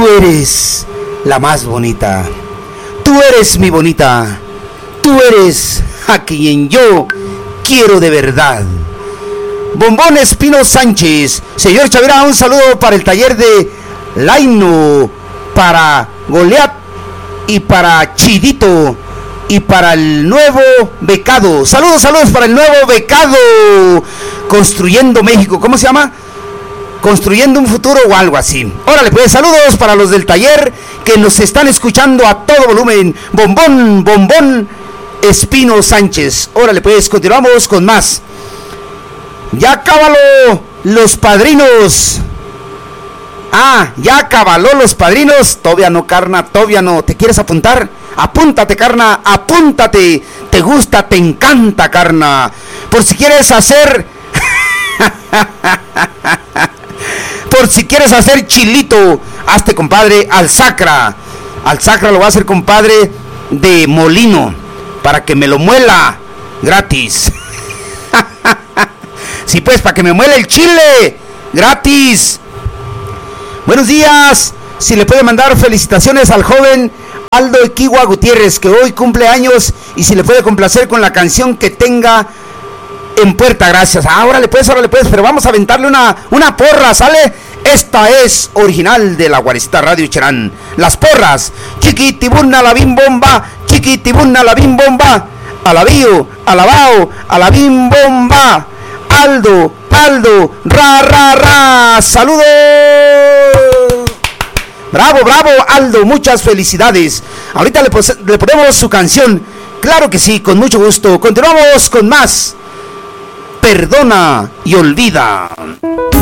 tú eres la más bonita. Tú eres mi bonita. Tú eres a quien yo quiero de verdad. Bombón Espino Sánchez. Señor Chavira, un saludo para el taller de Laino, para Goliat y para Chidito y para el nuevo becado. Saludos para el nuevo becado. Construyendo México. ¿Cómo se llama? Construyendo un futuro o algo así. Órale, pues, saludos para los del taller que nos están escuchando a todo volumen. Bombón Espino Sánchez. Órale, pues, continuamos con más. Ya cabaló los padrinos. Ya cabaló los padrinos. Todavía no, carna, todavía no. ¿Te quieres apuntar? Apúntate, carna, apúntate. ¿Te gusta? ¿Te encanta, carna? Por si quieres hacer... Por si quieres hacer chilito, hazte, compadre, al Sacra. Al Sacra lo va a hacer, compadre, de molino, para que me lo muela gratis. Sí, pues, para que me muela el chile gratis. Buenos días. Si le puede mandar felicitaciones al joven Aldo Equigua Gutiérrez, que hoy cumple años, y si le puede complacer con la canción que tenga en puerta, gracias. Órale pues, pero vamos a aventarle una porra, ¿sale? Esta es original de la Guarista Radio Cherán. Las porras. Chiquitibuna la bim bomba, chiquitibuna la bim bomba. Alabío, alabao, a la bim bomba. Aldo, ra. Saludos. Bravo, Aldo, muchas felicidades. Ahorita le ponemos su canción. Claro que sí, con mucho gusto. Continuamos con más. Perdona y olvida.